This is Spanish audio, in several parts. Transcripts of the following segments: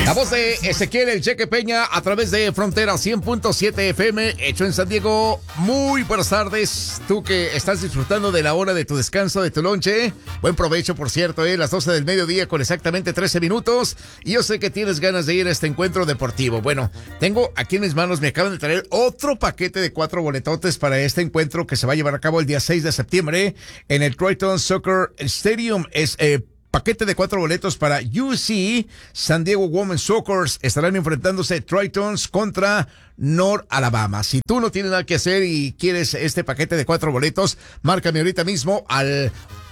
La voz de Ezequiel El Cheque Peña a través de Frontera 100.7 FM, hecho en San Diego. Muy buenas tardes, tú que estás disfrutando de la hora de tu descanso, de tu lonche. Buen provecho, por cierto, las 12 del mediodía con exactamente 13 minutos. Y yo sé que tienes ganas de ir a este encuentro deportivo. Bueno, tengo aquí en mis manos, me acaban de traer otro paquete de 4 boletotes para este encuentro que se va a llevar a cabo el día 6 de septiembre en el Triton Soccer Stadium. Es paquete de 4 boletos para UC San Diego Women's Soccer. Estarán enfrentándose Tritons contra North Alabama. Si tú no tienes nada que hacer y quieres este paquete de 4 boletos, márcame ahorita mismo al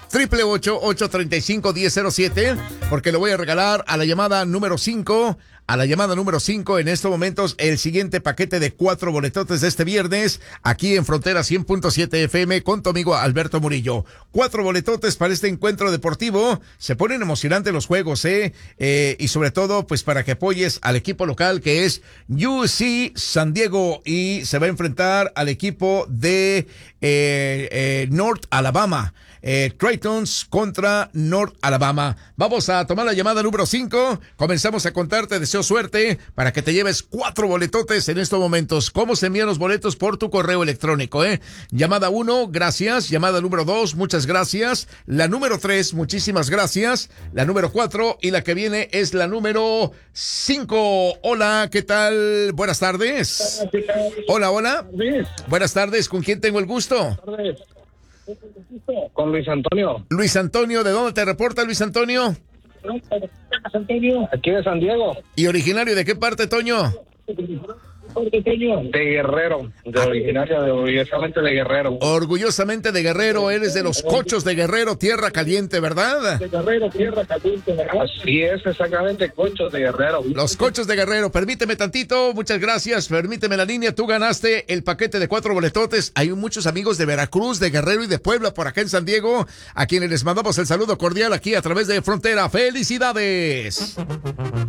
888-835-1007, porque lo voy a regalar a la llamada número 5. A la llamada número 5 en estos momentos, el siguiente paquete de 4 boletotes de este viernes, aquí en Frontera 100.7 FM con tu amigo Alberto Murillo. 4 boletotes para este encuentro deportivo. Se ponen emocionantes los juegos, y sobre todo, pues para que apoyes al equipo local que es UC San Diego y se va a enfrentar al equipo de North Alabama. Tritons contra North Alabama. Vamos a tomar la llamada número 5. Comenzamos a contarte. Deseo suerte para que te lleves 4 boletotes en estos momentos. ¿Cómo se envían los boletos? Por tu correo electrónico, Llamada 1, gracias. Llamada número 2, muchas gracias. La número 3, muchísimas gracias. La número 4 y la que viene es la número 5. Hola, ¿qué tal? Buenas tardes. Hola, hola. Buenas tardes. ¿Con quién tengo el gusto? Con Luis Antonio. Luis Antonio, ¿de dónde te reporta Luis Antonio? Aquí de San Diego. ¿Y originario de qué parte, Toño? De Guerrero, orgullosamente de Guerrero. Orgullosamente de Guerrero, eres de los Cochos de Guerrero, tierra caliente, ¿verdad? De Guerrero, tierra caliente. Así es, exactamente, Cochos de Guerrero. Los Cochos de Guerrero, permíteme tantito, muchas gracias, permíteme la línea, tú ganaste el paquete de 4 boletotes. Hay muchos amigos de Veracruz, de Guerrero y de Puebla por acá en San Diego, a quienes les mandamos el saludo cordial aquí a través de Frontera. ¡Felicidades!